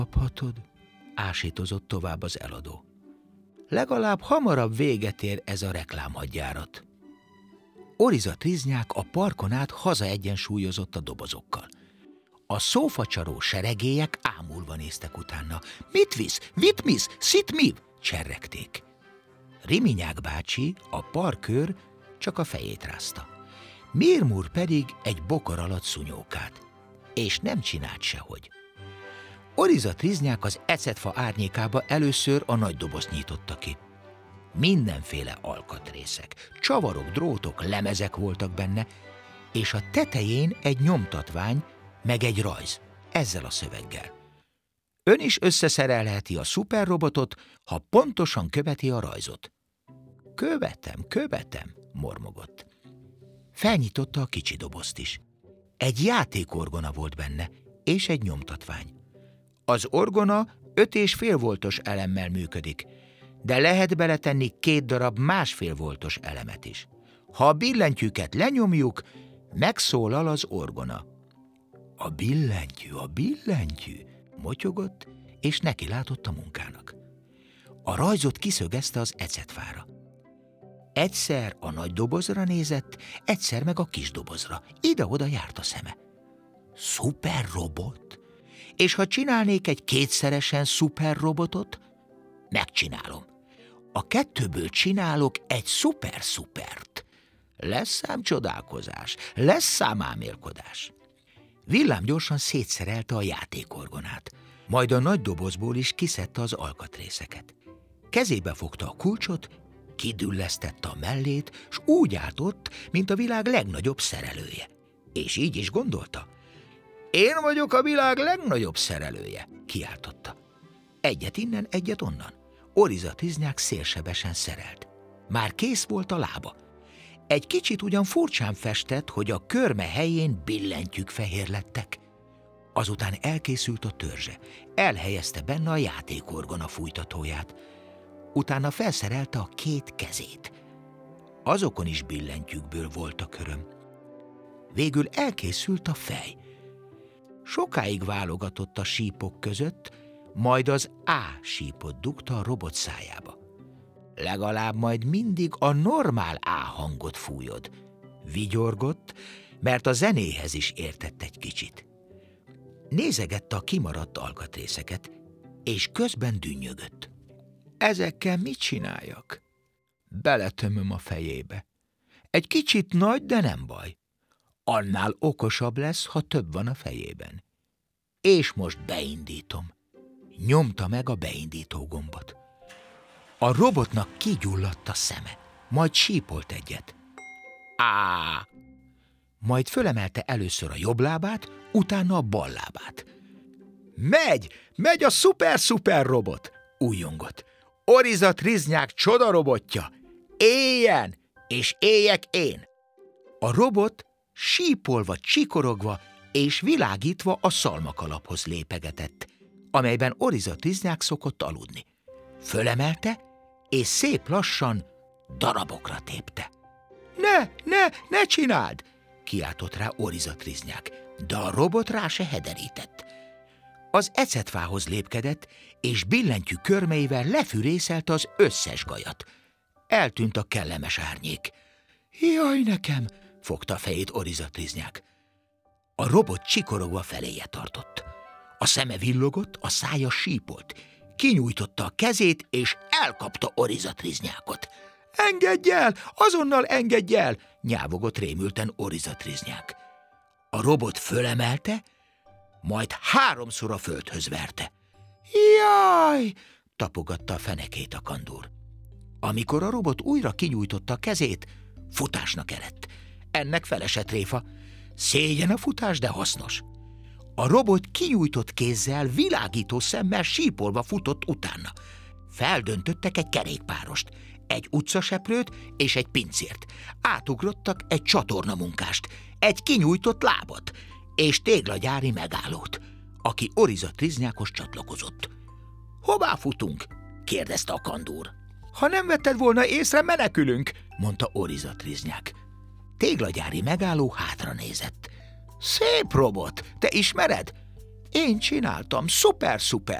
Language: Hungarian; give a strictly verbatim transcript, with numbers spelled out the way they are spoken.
Kaphatod? Ásítozott tovább az eladó. Legalább hamarabb véget ér ez a reklámhadjárat. Oriza Triznyák a parkon át hazaegyensúlyozott a dobozokkal. A szófacsaró seregélyek ámulva néztek utána. Mit visz? Mit misz? Szit miv? Cserregték. Riminyák bácsi, a parkőr csak a fejét rázta. Mirmur pedig egy bokor alatt szunyókált, és nem csinált sehogy. Oriza Triznyák az ecetfa árnyékába először a nagy dobozt nyitotta ki. Mindenféle alkatrészek, csavarok, drótok, lemezek voltak benne, és a tetején egy nyomtatvány, meg egy rajz, ezzel a szöveggel. Ön is összeszerelheti a szuperrobotot, ha pontosan követi a rajzot. Követem, követem, mormogott. Felnyitotta a kicsi dobozt is. Egy játékorgona volt benne, és egy nyomtatvány. Az orgona öt és fél voltos elemmel működik, de lehet beletenni két darab másfél voltos elemet is. Ha a billentyűket lenyomjuk, megszólal az orgona. A billentyű, a billentyű, motyogott, és neki látott a munkának. A rajzot kiszögezte az ecetfára. Egyszer a nagy dobozra nézett, egyszer meg a kis dobozra. Ide-oda járt a szeme. Szuperrobot? És ha csinálnék egy kétszeresen szuperrobotot, megcsinálom. A kettőből csinálok egy szuper-szupert. Lesz szám csodálkozás, lesz szám ámélkodás. Villám gyorsan szétszerelte a játékorgonát, majd a nagy dobozból is kiszedte az alkatrészeket. Kezébe fogta a kulcsot, kidüllesztette a mellét, s úgy állt ott, mint a világ legnagyobb szerelője. És így is gondolta. Én vagyok a világ legnagyobb szerelője, kiáltotta. Egyet innen, egyet onnan. Oriza Triznyák szélsebesen szerelt. Már kész volt a lába. Egy kicsit ugyan furcsán festett, hogy a körme helyén billentyűk fehér lettek. Azután elkészült a törzse. Elhelyezte benne a játékorgona fújtatóját. Utána felszerelte a két kezét. Azokon is billentyűkből volt a köröm. Végül elkészült a fej. Sokáig válogatott a sípok között, majd az A sípot dugta a robot szájába. Legalább majd mindig a normál A hangot fújod. Vigyorgott, mert a zenéhez is értett egy kicsit. Nézegette a kimaradt alkatrészeket, és közben dünnyögött. Ezekkel mit csináljak? Beletömöm a fejébe. Egy kicsit nagy, de nem baj. Annál okosabb lesz, ha több van a fejében. És most beindítom. Nyomta meg a beindító gombot. A robotnak kigyulladt a szeme, majd sípolt egyet. Á! Majd fölemelte először a jobb lábát, utána a bal lábát. Megy! Megy a szuper-szuper robot! Újjongott. Oriza Triznyák csodarobotja! Éljen! És éljek én! A robot sípolva, csikorogva és világítva a szalmakalaphoz lépegetett, amelyben Oriza Triznyák szokott aludni. Fölemelte, és szép lassan darabokra tépte. Ne, ne, ne csináld! Kiáltott rá Oriza Triznyák, de a robot rá se hederített. Az ecetfához lépkedett, és billentyű körmeivel lefűrészelte az összes gajat. Eltűnt a kellemes árnyék. Jaj nekem! Fogta a fejét Oriza Triznyák. A robot csikorogva feléje tartott. A szeme villogott, a szája sípolt. Kinyújtotta a kezét, és elkapta Oriza Triznyákot. Engedj el! Azonnal engedj el! Nyávogott rémülten Oriza Triznyák. A robot fölemelte, majd háromszor a földhöz verte. Jaj! Tapogatta a fenekét a kandúr. Amikor a robot újra kinyújtotta a kezét, futásnak eredt. Ennek felesett tréfa. Szégyen a futás, de hasznos. A robot kinyújtott kézzel, világító szemmel sípolva futott utána. Feldöntöttek egy kerékpárost, egy utcaseprőt és egy pincért. Átugrottak egy csatornamunkást, egy kinyújtott lábat és téglagyári megállót, aki Oriza Triznyákhoz csatlakozott. Hová futunk? kérdezte a kandúr. Ha nem vetted volna észre, menekülünk, mondta Oriza Triznyák. Téglagyári megálló hátra nézett. Szép robot, te ismered? Én csináltam, szuper-szuper!